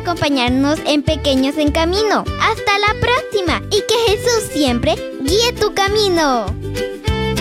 acompañarnos en Pequeños en Camino. Hasta la próxima y que Jesús siempre guíe tu camino.